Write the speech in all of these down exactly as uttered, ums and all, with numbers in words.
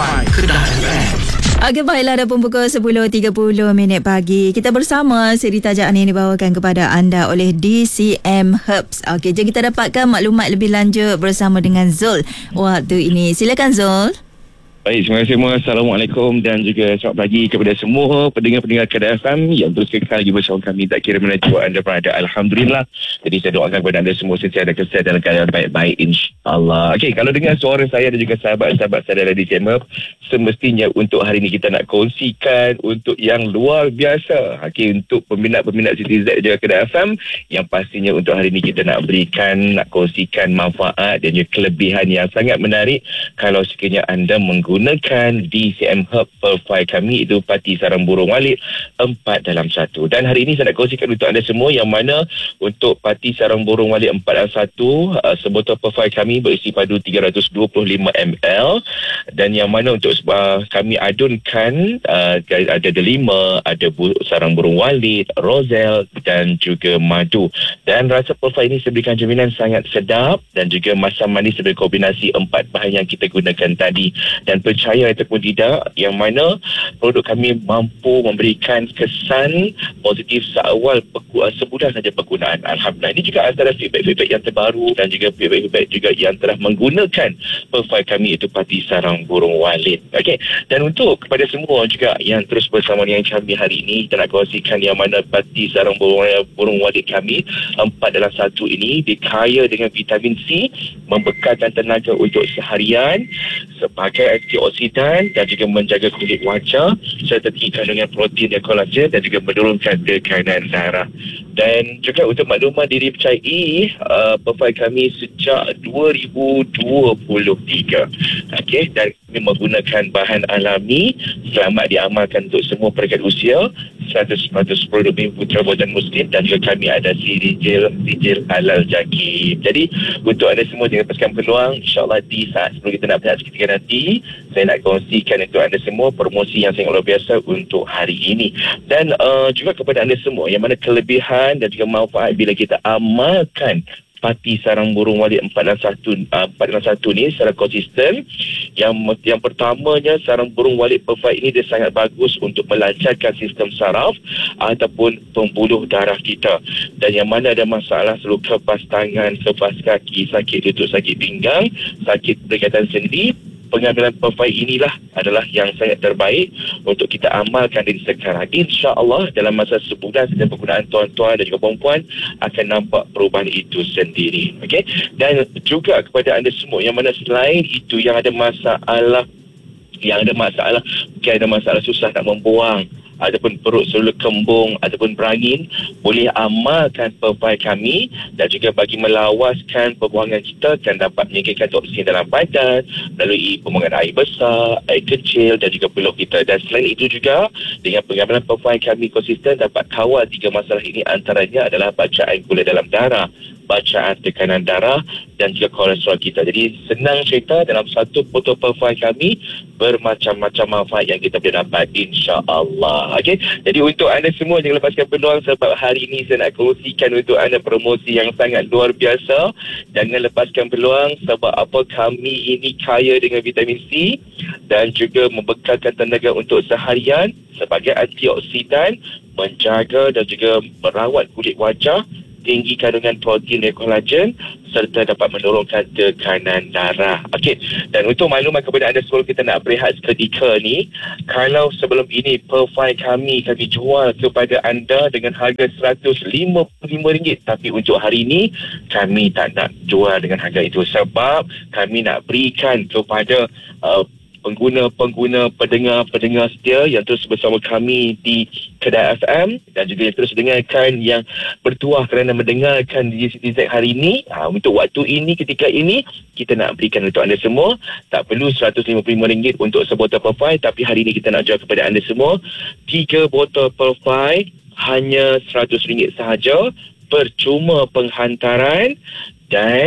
Five Kedah F M. Okey, baiklah, dah pun pukul sepuluh tiga puluh minit pagi. Kita bersama siri tajaan yang dibawakan kepada anda oleh D C M Herbs. Okey, jom kita dapatkan maklumat lebih lanjut bersama dengan Zul waktu ini. Silakan Zul. Baik, terima kasih semua. Assalamualaikum dan juga selamat pagi kepada semua pendengar-pendengar Kedah F M yang terus kekal lagi bersama kami, tak kira mana jua anda berada. Alhamdulillah. Jadi saya doakan kepada anda semua sentiasa ada kesihatan dalam keadaan baik-baik, insyaAllah. Okey, kalau dengar suara saya dan juga sahabat-sahabat saya dari D C M Herbs, semestinya untuk hari ini kita nak kongsikan untuk yang luar biasa. Okey, untuk peminat-peminat Siti Z juga Kedah F M, yang pastinya untuk hari ini kita nak berikan, nak kongsikan manfaat dan juga kelebihan yang sangat menarik kalau sekiranya anda menggunakan gunakan D C M Herb Perfy kami, itu Pati Sarang Burung Walit empat dalam satu. Dan hari ini saya nak kongsikan untuk anda semua yang mana untuk Pati Sarang Burung Walit empat dalam satu, uh, sebotol Perfy kami berisi padu tiga ratus dua puluh lima mililiter, dan yang mana untuk uh, kami adunkan uh, ada delima, ada bu- sarang burung walit, roselle dan juga madu. Dan rasa Perfy ini seberikan jaminan sangat sedap dan juga masam manis berkombinasi empat bahan yang kita gunakan tadi. Dan percaya ataupun tidak, yang mana produk kami mampu memberikan kesan positif seawal peku, sebulan saja penggunaan. Alhamdulillah. Ini juga antara feedback-feedback yang terbaru dan juga feedback-feedback juga yang telah menggunakan Perfy kami, itu Pati Sarang Burung Walit. Okey. Dan untuk kepada semua juga yang terus bersama dengan kami hari ini, kita nak kongsikan yang mana Pati Sarang Burung, burung Walit kami empat dalam satu ini dikaya dengan vitamin C, membekalkan tenaga untuk seharian sebagai antioksidan dan juga menjaga kulit wajah, serta tinggi kandungan protein dan kolagen dan juga menurunkan tekanan darah. Dan juga untuk makluman diri percayai, uh, Perfy kami sejak dua ribu dua puluh tiga. Okey, dan kami menggunakan bahan alami, selamat diamalkan untuk semua peringkat usia, seratus peratus produk Bumi Putra buatan Muslim, dan juga kami ada sijil sijil halal JAKIM. Jadi untuk anda semua jangan lepaskan peluang, insyaAllah di saat sebelum kita nak berehat seketika nanti, saya nak kongsikan untuk anda semua promosi yang sangat luar biasa untuk hari ini. Dan uh, juga kepada anda semua yang mana kelebihan dan juga manfaat bila kita amalkan Pati Sarang Burung Walit empat dalam satu, uh, empat dalam satu ni secara konsisten. Yang yang pertamanya, sarang burung walit Perfy ini dia sangat bagus untuk melancarkan sistem saraf ataupun pembuluh darah kita. Dan yang mana ada masalah seluka lepas tangan, lepas kaki, sakit lutut, sakit pinggang, sakit berkaitan sendi, pengambilan Perfy inilah adalah yang sangat terbaik untuk kita amalkan dari sekarang. InsyaAllah dalam masa sebulan sejak penggunaan tuan-tuan dan juga perempuan akan nampak perubahan itu sendiri. Okey. Dan juga kepada anda semua yang mana selain itu yang ada masalah yang ada masalah mungkin ada masalah susah nak membuang ataupun perut selalu kembung ataupun berangin, boleh amalkan Perfy kami dan juga bagi melawaskan pembuangan kita akan dapat menyingkirkan toksin dalam badan melalui pembuangan air besar, air kecil dan juga peluk kita. Dan selain itu juga dengan pengambilan Perfy kami konsisten dapat kawal tiga masalah ini, antaranya adalah bacaan gula dalam darah, bacaan tekanan darah dan juga kolesterol kita. Jadi senang cerita, dalam satu botol Perfy kami bermacam-macam manfaat yang kita boleh dapat, insya-Allah. Okey. Jadi untuk anda semua jangan lepaskan peluang, sebab hari ini saya nak kongsikan untuk anda promosi yang sangat luar biasa. Jangan lepaskan peluang, sebab apa, kami ini kaya dengan vitamin C dan juga membekalkan tenaga untuk seharian sebagai antioksidan, menjaga dan juga merawat kulit wajah, tinggi kandungan protein dan kolagen, serta dapat menurunkan tekanan darah. Okey. Dan untuk maklumat kepada anda sebelum kita nak berehat seketika ni, kalau sebelum ini Perfy kami kami jual kepada anda dengan harga seratus lima puluh lima ringgit, tapi untuk hari ini kami tak nak jual dengan harga itu, sebab kami nak berikan kepada uh, pengguna-pengguna, pendengar-pendengar setia yang terus bersama kami di Kedah F M dan juga yang terus dengarkan, yang bertuah kerana mendengarkan di Siti Z hari ini. Ha, untuk waktu ini, ketika ini, kita nak berikan untuk anda semua. Tak perlu seratus lima puluh lima ringgit untuk sebotol Perfy, tapi hari ini kita nak jual kepada anda semua tiga botol Perfy hanya seratus ringgit sahaja, percuma penghantaran dan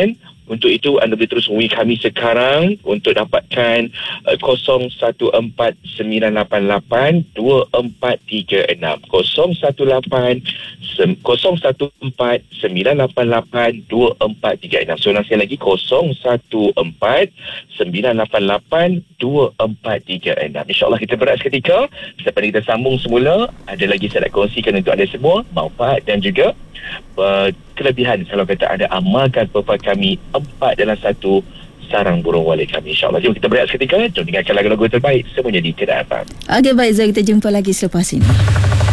Untuk itu anda boleh terus hubungi kami sekarang untuk dapatkan uh, kosong satu empat sembilan lapan lapan dua empat tiga enam kosong satu lapan kosong satu empat sembilan lapan lapan dua empat tiga enam. So sekali lagi kosong satu empat sembilan lapan lapan dua empat tiga enam. InsyaAllah kita berehat seketika. Selepas kita sambung semula, ada lagi saya nak kongsikan untuk anda semua manfaat dan juga uh, kelebihan kalau kata ada amalkan perpah kami empat dalam satu sarang burung wali kami. InsyaAllah. Jom kita berehat seketika. Jom dengarkan lagu-lagu terbaik semuanya di Kedah F M. Okey, baik Zul, kita jumpa lagi selepas ini.